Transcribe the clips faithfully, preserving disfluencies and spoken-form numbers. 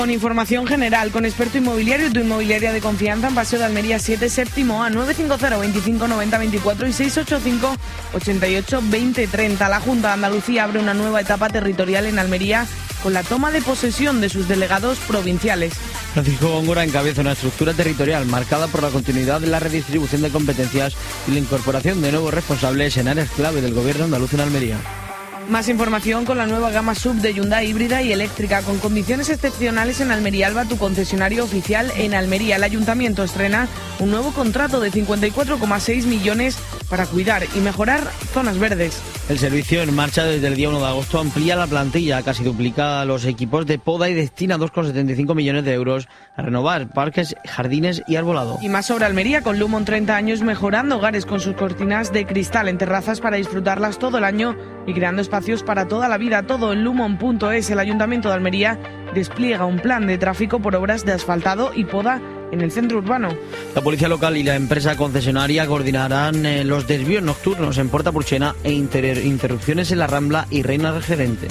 Con información general, con experto inmobiliario, tu inmobiliaria de confianza en Paseo de Almería siete, séptimo A, nueve cinco cero, veinticinco noventa veinticuatro y seis ocho cinco, ochenta y ocho, veinte treinta. La Junta de Andalucía abre una nueva etapa territorial en Almería con la toma de posesión de sus delegados provinciales. Francisco Góngora encabeza una estructura territorial marcada por la continuidad de la redistribución de competencias y la incorporación de nuevos responsables en áreas clave del gobierno andaluz en Almería. Más información con la nueva gama sub de Hyundai híbrida y eléctrica con condiciones excepcionales en Almería Alba, tu concesionario oficial en Almería. El Ayuntamiento estrena un nuevo contrato de cincuenta y cuatro coma seis millones para cuidar y mejorar zonas verdes. El servicio en marcha desde el día uno de agosto amplía la plantilla, casi duplica los equipos de poda y destina dos coma setenta y cinco millones de euros a renovar parques, jardines y arbolado. Y más sobre Almería, con Lumon treinta años mejorando hogares con sus cortinas de cristal en terrazas para disfrutarlas todo el año y creando espacios para toda la vida. Todo en lumon punto es. El Ayuntamiento de Almería despliega un plan de tráfico por obras de asfaltado y poda en el centro urbano. La policía local y la empresa concesionaria coordinarán eh, los desvíos nocturnos en Puerta Purchena e inter- interrupciones en la Rambla y Reina Gerente.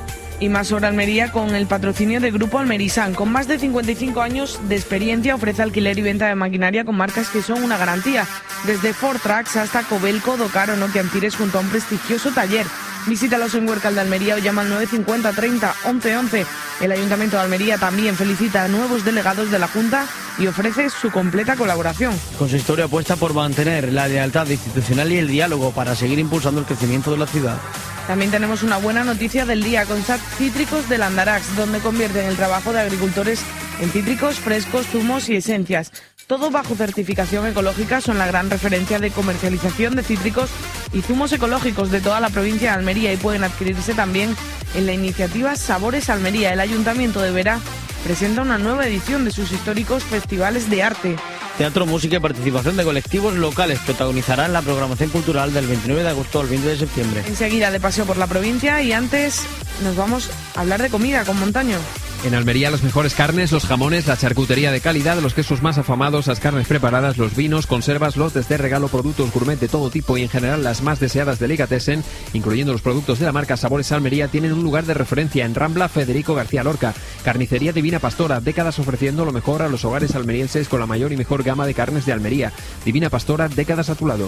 Y más sobre Almería con el patrocinio de Grupo Almerisan. Con más de cincuenta y cinco años de experiencia ofrece alquiler y venta de maquinaria con marcas que son una garantía. Desde Ford Trucks hasta Cobelco, Docar o Nokia Antires junto a un prestigioso taller. Visítalos en Huércal de Almería o llama al nueve cincuenta, treinta, once once. El Ayuntamiento de Almería también felicita a nuevos delegados de la Junta y ofrece su completa colaboración. Con su historia apuesta por mantener la lealtad institucional y el diálogo para seguir impulsando el crecimiento de la ciudad. También tenemos una buena noticia del día con S A T Cítricos del Andarax, donde convierten el trabajo de agricultores en cítricos frescos, zumos y esencias. Todo bajo certificación ecológica, son la gran referencia de comercialización de cítricos y zumos ecológicos de toda la provincia de Almería y pueden adquirirse también en la iniciativa Sabores Almería. El Ayuntamiento de Vera presenta una nueva edición de sus históricos festivales de arte. Teatro, música y participación de colectivos locales protagonizarán la programación cultural del veintinueve de agosto al veinte de septiembre. Enseguida de paseo por la provincia y antes nos vamos a hablar de comida con Montaño. En Almería las mejores carnes, los jamones, la charcutería de calidad, los quesos más afamados, las carnes preparadas, los vinos, conservas, lotes de regalo, productos gourmet de todo tipo y en general las más deseadas delicatessen, incluyendo los productos de la marca Sabores Almería, tienen un lugar de referencia en Rambla Federico García Lorca. Carnicería Divina Pastora, décadas ofreciendo lo mejor a los hogares almerienses con la mayor y mejor gama de carnes de Almería. Divina Pastora, décadas a tu lado.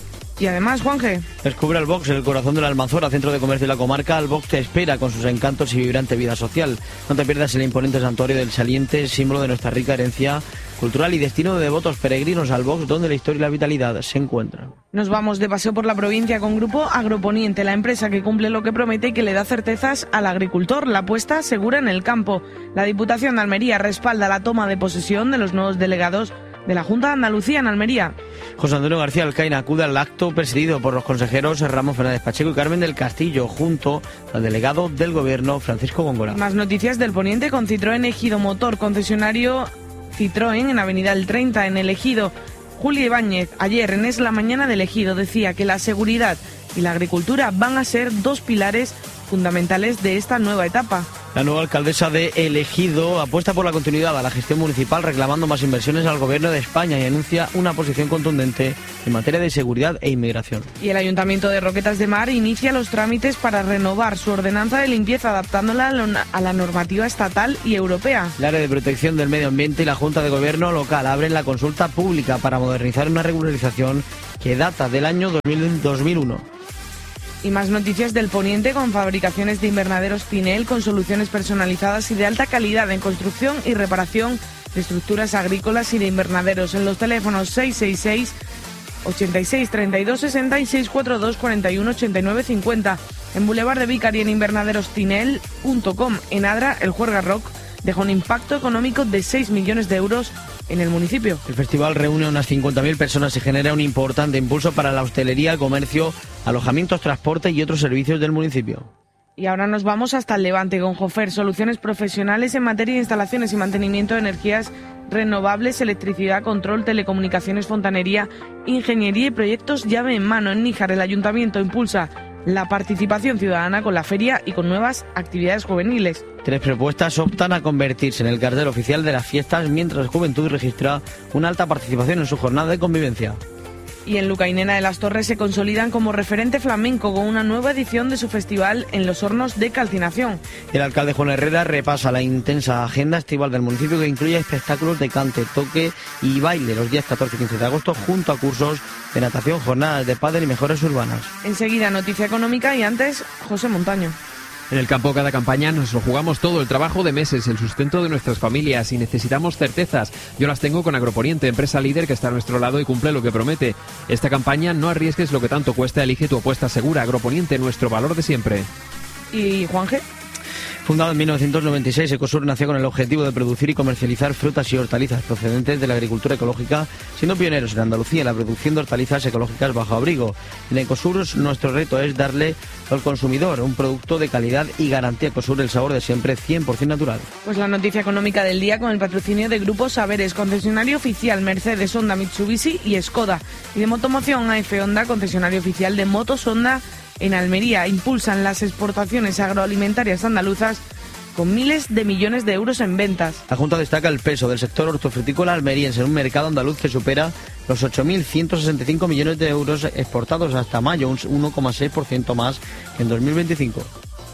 Y además, Juanje, descubre Albox, el corazón de la Almanzora, centro de comercio de la comarca. Albox te espera con sus encantos y vibrante vida social. No te pierdas el imponente santuario del Saliente, símbolo de nuestra rica herencia cultural y destino de devotos peregrinos. Albox, donde la historia y la vitalidad se encuentran. Nos vamos de paseo por la provincia con Grupo Agroponiente, la empresa que cumple lo que promete y que le da certezas al agricultor. La apuesta segura en el campo. La Diputación de Almería respalda la toma de posesión de los nuevos delegados de la Junta de Andalucía en Almería. José Antonio García Alcaina acude al acto presidido por los consejeros Ramón Fernández Pacheco y Carmen del Castillo, junto al delegado del Gobierno Francisco Góngora. Más noticias del Poniente con Citroën Ejido Motor, concesionario Citroën en Avenida El treinta en El Ejido. Julia Ibáñez, ayer en Es la Mañana del Ejido, decía que la seguridad y la agricultura van a ser dos pilares fundamentales de esta nueva etapa. La nueva alcaldesa de El Ejido apuesta por la continuidad a la gestión municipal, reclamando más inversiones al Gobierno de España y anuncia una posición contundente en materia de seguridad e inmigración. Y el Ayuntamiento de Roquetas de Mar inicia los trámites para renovar su ordenanza de limpieza, adaptándola a la normativa estatal y europea. El área de protección del medio ambiente y la Junta de Gobierno local abren la consulta pública para modernizar una regularización que data del año dos mil uno. Y más noticias del Poniente con fabricaciones de invernaderos Tinel con soluciones personalizadas y de alta calidad en construcción y reparación de estructuras agrícolas y de invernaderos en los teléfonos seis seis seis, ochenta y seis, treinta y dos sesenta y seis cuarenta y dos cuarenta y uno ochenta y nueve cincuenta. En Boulevard de Vicar y en invernaderos tinel punto com. En Adra, el Juerga Rock deja un impacto económico de seis millones de euros en el municipio. El festival reúne a unas cincuenta mil personas y genera un importante impulso para la hostelería, el comercio, alojamientos, transporte y otros servicios del municipio. Y ahora nos vamos hasta el Levante con Jofer, soluciones profesionales en materia de instalaciones y mantenimiento de energías renovables, electricidad, control, telecomunicaciones, fontanería, ingeniería y proyectos llave en mano. En Níjar, el ayuntamiento impulsa la participación ciudadana con la feria y con nuevas actividades juveniles. Tres propuestas optan a convertirse en el cartel oficial de las fiestas, mientras Juventud registra una alta participación en su jornada de convivencia. Y en Lucainena de las Torres se consolidan como referente flamenco con una nueva edición de su festival en los hornos de calcinación. El alcalde Juan Herrera repasa la intensa agenda estival del municipio, que incluye espectáculos de cante, toque y baile los días catorce y quince de agosto, junto a cursos de natación, jornadas de pádel y mejoras urbanas. Enseguida noticia económica y antes José Montaño. En el campo cada campaña nos lo jugamos todo, el trabajo de meses, el sustento de nuestras familias y necesitamos certezas. Yo las tengo con Agroponiente, empresa líder que está a nuestro lado y cumple lo que promete. Esta campaña no arriesgues lo que tanto cuesta, elige tu apuesta segura. Agroponiente, nuestro valor de siempre. ¿Y Juan G? Fundado en mil novecientos noventa y seis, Ecosur nació con el objetivo de producir y comercializar frutas y hortalizas procedentes de la agricultura ecológica, siendo pioneros en Andalucía en la producción de hortalizas ecológicas bajo abrigo. En Ecosur nuestro reto es darle al consumidor un producto de calidad y garantía. Ecosur, el sabor de siempre, cien por ciento natural. Pues la noticia económica del día con el patrocinio de Grupo Saberes, concesionario oficial Mercedes, Honda, Mitsubishi y Skoda. Y de Motomoción A F Honda, concesionario oficial de motos Honda en Almería. Impulsan las exportaciones agroalimentarias andaluzas con miles de millones de euros en ventas. La Junta destaca el peso del sector hortofrutícola almeriense en un mercado andaluz que supera los ocho mil ciento sesenta y cinco millones de euros exportados hasta mayo, un uno coma seis por ciento más que en dos mil veinticinco.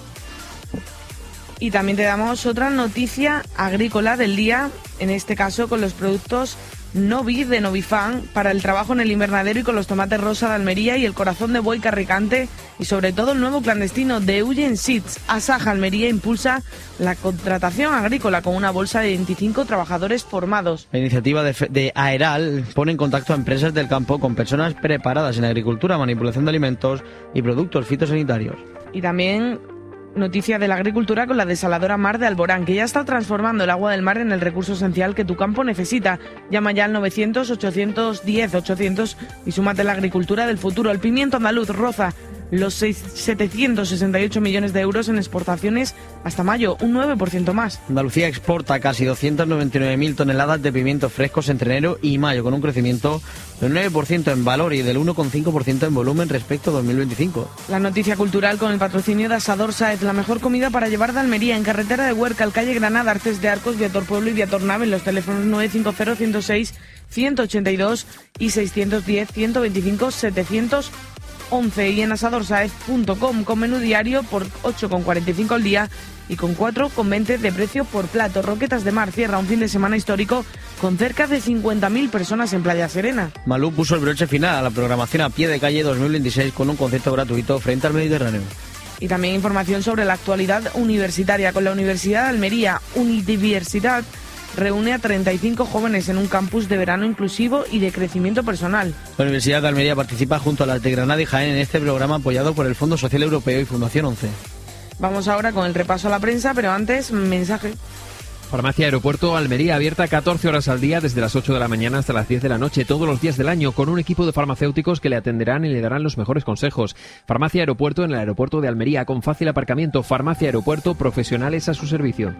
Y también te damos otra noticia agrícola del día, en este caso con los productos Novi de Novifan para el trabajo en el invernadero y con los tomates rosa de Almería y el corazón de buey carricante y sobre todo el nuevo clandestino de Eugen Seeds. Asaja Almería impulsa la contratación agrícola con una bolsa de veinticinco trabajadores formados. La iniciativa de, de Aeral pone en contacto a empresas del campo con personas preparadas en agricultura, manipulación de alimentos y productos fitosanitarios. Y también noticia de la agricultura con la desaladora Mar de Alborán, que ya está transformando el agua del mar en el recurso esencial que tu campo necesita. Llama ya al novecientos, ochocientos diez, ochocientos y súmate a la agricultura del futuro. El pimiento andaluz roza los setecientos sesenta y ocho millones de euros en exportaciones hasta mayo, un nueve por ciento más. Andalucía exporta casi doscientas noventa y nueve mil toneladas de pimientos frescos entre enero y mayo, con un crecimiento del nueve por ciento en valor y del uno coma cinco por ciento en volumen respecto a dos mil veinticinco. La noticia cultural con el patrocinio de Asador Sáez, la mejor comida para llevar de Almería, en carretera de Huércal, calle Granada, Artes de Arcos, Viator Pueblo y Viator Nave, en los teléfonos nueve cinco cero, ciento seis, ciento ochenta y dos y seiscientos diez, ciento veinticinco, setecientos once y en asador saez punto com, con menú diario por ocho con cuarenta y cinco al día y con cuatro con veinte de precio por plato. Roquetas de Mar cierra un fin de semana histórico con cerca de cincuenta mil personas en Playa Serena. Malú puso el broche final a la programación a pie de calle dos mil veintiséis con un concierto gratuito frente al Mediterráneo. Y también información sobre la actualidad universitaria con la Universidad de Almería. Unidiversidad reúne a treinta y cinco jóvenes en un campus de verano inclusivo y de crecimiento personal. La Universidad de Almería participa junto a las de Granada y Jaén en este programa apoyado por el Fondo Social Europeo y Fundación once. Vamos ahora con el repaso a la prensa, pero antes, mensaje. Farmacia Aeropuerto Almería, abierta catorce horas al día desde las ocho de la mañana hasta las diez de la noche, todos los días del año, con un equipo de farmacéuticos que le atenderán y le darán los mejores consejos. Farmacia Aeropuerto en el aeropuerto de Almería, con fácil aparcamiento. Farmacia Aeropuerto, profesionales a su servicio.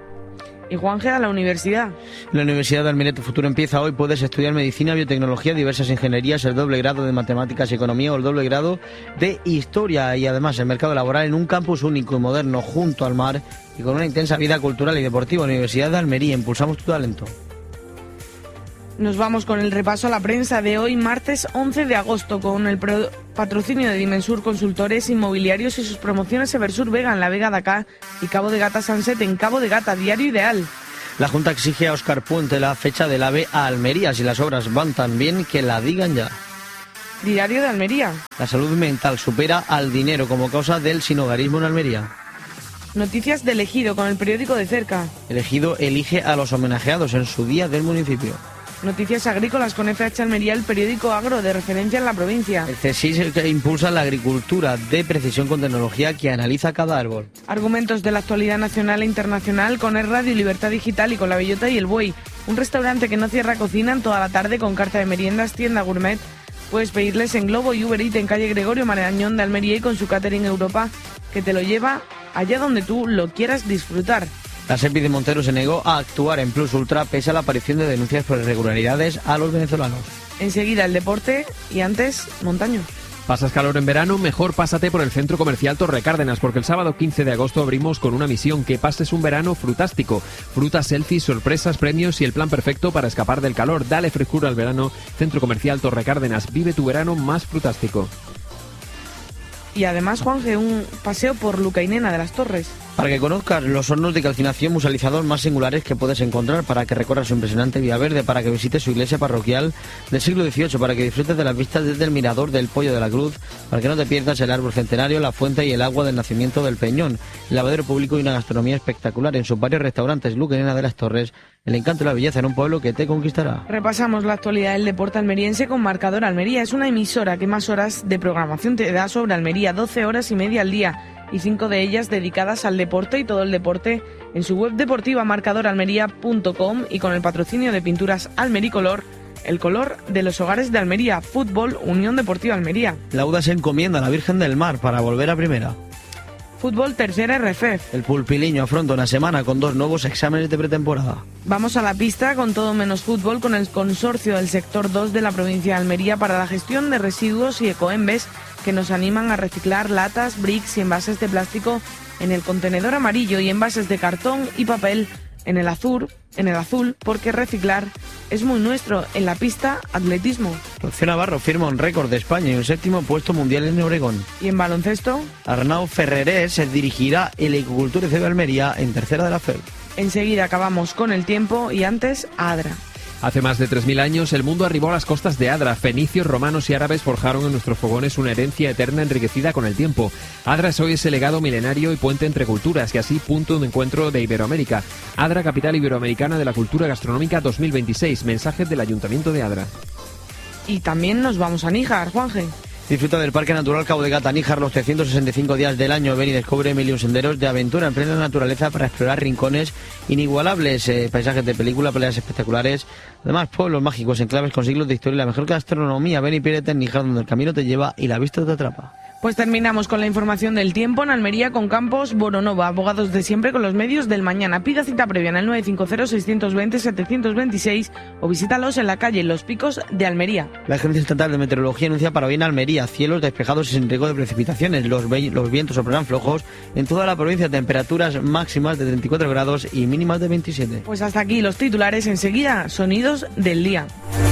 Y Juanje, a la universidad. La Universidad de Almería, tu futuro empieza hoy. Puedes estudiar medicina, biotecnología, diversas ingenierías, el doble grado de matemáticas y economía o el doble grado de historia. Y además el mercado laboral en un campus único y moderno junto al mar y con una intensa vida cultural y deportiva. Universidad de Almería, impulsamos tu talento. Nos vamos con el repaso a la prensa de hoy, martes once de agosto, con el pro- patrocinio de Dimensur Consultores Inmobiliarios y sus promociones Eversur Vega en la Vega de Acá y Cabo de Gata Sunset en Cabo de Gata, diario ideal. La Junta exige a Óscar Puente la fecha del AVE a Almería. Si las obras van tan bien, que la digan ya. Diario de Almería. La salud mental supera al dinero como causa del sinhogarismo en Almería. Noticias del Ejido con el periódico de cerca. El Ejido elige a los homenajeados en su día del municipio. Noticias agrícolas con F H Almería, el periódico agro de referencia en la provincia. El C S I S es el que impulsa la agricultura de precisión con tecnología que analiza cada árbol. Argumentos de la actualidad nacional e internacional con el Radio Libertad Digital y con La Bellota y el Buey. Un restaurante que no cierra cocina en toda la tarde con carta de meriendas, tienda gourmet. Puedes pedirles en Globo y Uber Eats en calle Gregorio Marañón de Almería y con su catering Europa que te lo lleva allá donde tú lo quieras disfrutar. La SEPI de Montero se negó a actuar en Plus Ultra pese a la aparición de denuncias por irregularidades a los venezolanos. Enseguida el deporte y antes, Montaño. ¿Pasas calor en verano? Mejor pásate por el Centro Comercial Torre Cárdenas, porque el sábado quince de agosto abrimos con una misión: que pases un verano frutástico. Frutas, selfies, sorpresas, premios y el plan perfecto para escapar del calor. Dale frescura al verano. Centro Comercial Torre Cárdenas. Vive tu verano más frutástico. Y además, Juanje, un paseo por Lucainena de las Torres. Para que conozcas los hornos de calcinación musealizados más singulares que puedes encontrar, para que recorras su impresionante Vía Verde, para que visites su iglesia parroquial del siglo dieciocho, para que disfrutes de las vistas desde el mirador del Pollo de la Cruz, para que no te pierdas el árbol centenario, la fuente y el agua del nacimiento del Peñón, el lavadero público y una gastronomía espectacular en sus varios restaurantes. Lucainena de las Torres, el encanto y la belleza en un pueblo que te conquistará. Repasamos la actualidad del deporte almeriense con Marcador Almería. Es una emisora que más horas de programación te da sobre Almería, doce horas y media al día, y cinco de ellas dedicadas al deporte, y todo el deporte en su web deportiva marcador almería punto com, y con el patrocinio de Pinturas Almericolor, el color de los hogares de Almería. Fútbol, Unión Deportiva Almería. Lauda se encomienda a la Virgen del Mar para volver a primera. Fútbol, tercera R F F. El Pulpiliño afronta una semana con dos nuevos exámenes de pretemporada. Vamos a la pista con todo menos fútbol, con el consorcio del sector dos de la provincia de Almería para la gestión de residuos y ecoembes, que nos animan a reciclar latas, bricks y envases de plástico en el contenedor amarillo y envases de cartón y papel en el azul, en el azul, porque reciclar es muy nuestro. En la pista, atletismo. Rocío Navarro firma un récord de España y un séptimo puesto mundial en Oregón. Y en baloncesto, Arnau Ferrerés se dirigirá el Ecocultura C B Almería en tercera de la F E B. Enseguida acabamos con el tiempo y antes Adra. Hace más de tres mil años el mundo arribó a las costas de Adra. Fenicios, romanos y árabes forjaron en nuestros fogones una herencia eterna enriquecida con el tiempo. Adra es hoy ese legado milenario y puente entre culturas, y así punto de encuentro de Iberoamérica. Adra, capital iberoamericana de la cultura gastronómica dos mil veintiséis. Mensaje del Ayuntamiento de Adra. Y también nos vamos a Níjar, Juanje. Disfruta del Parque Natural Cabo de Gata Níjar los trescientos sesenta y cinco días del año. Ven y descubre mil y un senderos de aventura en plena naturaleza para explorar rincones inigualables, eh, paisajes de película, playas espectaculares, además pueblos mágicos, enclaves con siglos de historia y la mejor gastronomía. Ven y piérdete en Níjar, donde el camino te lleva y la vista te atrapa. Pues terminamos con la información del tiempo en Almería con Campos Boronova, abogados de siempre con los medios del mañana. Pida cita previa en el nueve cinco cero, seis dos cero, siete dos seis o visítalos en la calle Los Picos de Almería. La Agencia Estatal de Meteorología anuncia para hoy en Almería cielos despejados y sin riesgo de precipitaciones. Los, ve- los vientos soplarán flojos en toda la provincia, temperaturas máximas de treinta y cuatro grados y mínimas de veintisiete. Pues hasta aquí los titulares, enseguida sonidos del día.